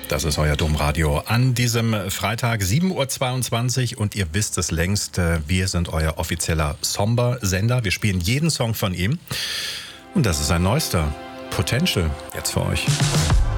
Das ist euer Domradio an diesem Freitag 7.22 Uhr und ihr wisst es längst, wir sind euer offizieller Somber-Sender. Wir spielen jeden Song von ihm und das ist ein neuester, Potential, jetzt für euch.